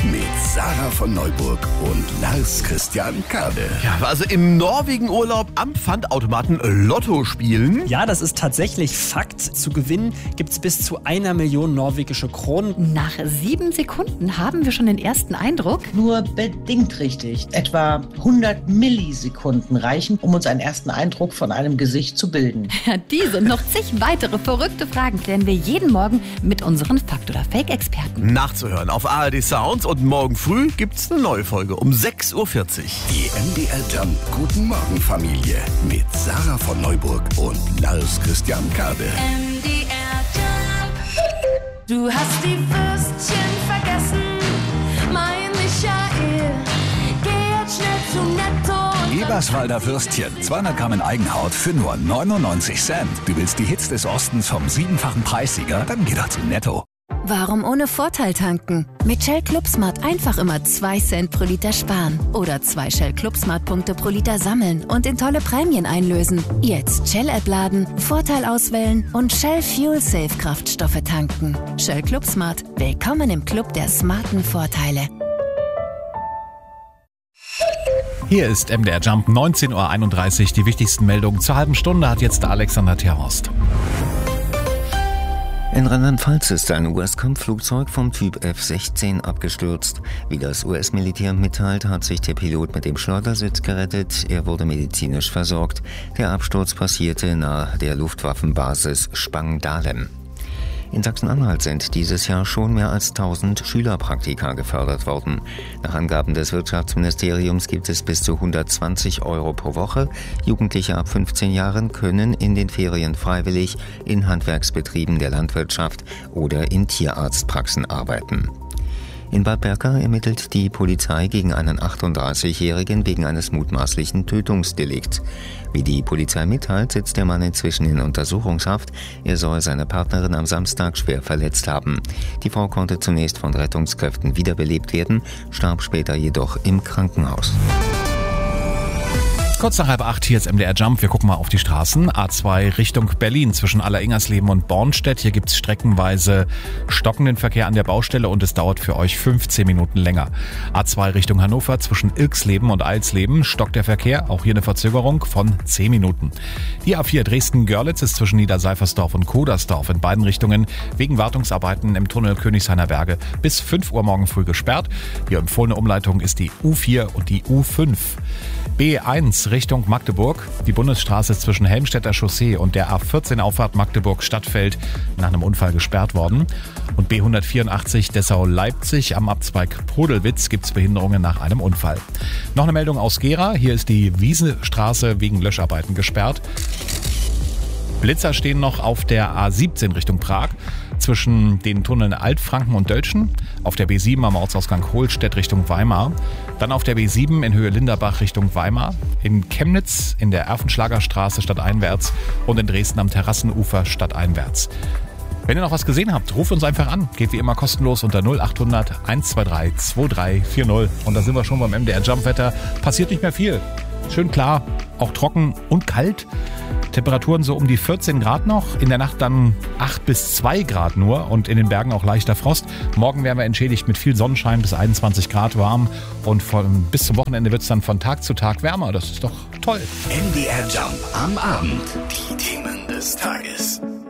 mit Sarah von Neuburg und Lars Christian Kade. Ja, also im Norwegen-Urlaub am Pfandautomaten Lotto spielen. Ja, das ist tatsächlich Fakt. Zu gewinnen gibt es bis zu 1 Million norwegische Kronen. Nach 7 Sekunden haben wir schon den ersten Eindruck. Nur bedingt richtig. Etwa 100 Millisekunden reichen, um uns einen ersten Eindruck von einem Gesicht zu bilden. Ja, diese und noch zig weitere verrückte Fragen klären wir jeden Morgen mit unseren Fakt- oder Fake-Experten. Nachzuhören auf ARD Sounds und morgen früh gibt's eine neue Folge um 6.40 Uhr. Die MDR Jump Guten Morgen Familie mit Sarah von Neuburg und Lars Christian Kade. MDR Jump. Du hast die Würstchen vergessen, mein Michael. Geh jetzt schnell zu Netto. Eberswalder Würstchen, 200 Gramm in Eigenhaut für nur 99 Cent. Du willst die Hits des Ostens vom 7-fachen Preissieger? Dann geh doch zu Netto. Warum ohne Vorteil tanken? Mit Shell ClubSmart einfach immer 2 Cent pro Liter sparen. Oder 2 Shell ClubSmart-Punkte pro Liter sammeln und in tolle Prämien einlösen. Jetzt Shell-App laden, Vorteil auswählen und Shell Fuel Safe Kraftstoffe tanken. Shell ClubSmart. Willkommen im Club der smarten Vorteile. Hier ist MDR Jump, 19.31 Uhr. Die wichtigsten Meldungen zur halben Stunde hat jetzt der Alexander Terhorst. In Rheinland-Pfalz ist ein US-Kampfflugzeug vom Typ F-16 abgestürzt. Wie das US-Militär mitteilt, hat sich der Pilot mit dem Schleudersitz gerettet. Er wurde medizinisch versorgt. Der Absturz passierte nahe der Luftwaffenbasis Spangdahlem. In Sachsen-Anhalt sind dieses Jahr schon mehr als 1000 Schülerpraktika gefördert worden. Nach Angaben des Wirtschaftsministeriums gibt es bis zu 120 € pro Woche. Jugendliche ab 15 Jahren können in den Ferien freiwillig in Handwerksbetrieben der Landwirtschaft oder in Tierarztpraxen arbeiten. In Bad Berka ermittelt die Polizei gegen einen 38-Jährigen wegen eines mutmaßlichen Tötungsdelikts. Wie die Polizei mitteilt, sitzt der Mann inzwischen in Untersuchungshaft. Er soll seine Partnerin am Samstag schwer verletzt haben. Die Frau konnte zunächst von Rettungskräften wiederbelebt werden, starb später jedoch im Krankenhaus. Kurz nach 7:30 hier ist MDR Jump. Wir gucken mal auf die Straßen. A2 Richtung Berlin zwischen Alleringhersleben und Bornstedt. Hier gibt es streckenweise stockenden Verkehr an der Baustelle und es dauert für euch 15 Minuten länger. A2 Richtung Hannover zwischen Ilksleben und Eilsleben stockt der Verkehr. Auch hier eine Verzögerung von 10 Minuten. Die A4 Dresden-Görlitz ist zwischen Niederseifersdorf und Kodersdorf in beiden Richtungen wegen Wartungsarbeiten im Tunnel Königshainer Berge bis 5 Uhr morgen früh gesperrt. Die empfohlene Umleitung ist die U4 und die U5. B1 Richtung Magdeburg. Die Bundesstraße zwischen Helmstedter Chaussee und der A14 Auffahrt Magdeburg-Stadtfeld nach einem Unfall gesperrt worden. Und B184 Dessau-Leipzig am Abzweig Podelwitz gibt es Behinderungen nach einem Unfall. Noch eine Meldung aus Gera. Hier ist die Wiesestraße wegen Löscharbeiten gesperrt. Blitzer stehen noch auf der A17 Richtung Prag zwischen den Tunneln Altfranken und Dölschen, auf der B7 am Ortsausgang Hohlstedt Richtung Weimar, dann auf der B7 in Höhe Linderbach Richtung Weimar, in Chemnitz in der Erfenschlagerstraße stadteinwärts und in Dresden am Terrassenufer stadteinwärts. Wenn ihr noch was gesehen habt, ruft uns einfach an. Geht wie immer kostenlos unter 0800 123 2340. Und da sind wir schon beim MDR Jump-Wetter. Passiert nicht mehr viel. Schön klar, auch trocken und kalt. Temperaturen so um die 14 Grad noch, in der Nacht dann 8 bis 2 Grad nur und in den Bergen auch leichter Frost. Morgen werden wir entschädigt mit viel Sonnenschein bis 21 Grad warm und bis zum Wochenende wird es dann von Tag zu Tag wärmer. Das ist doch toll. MDR Jump am Abend. Die Themen des Tages.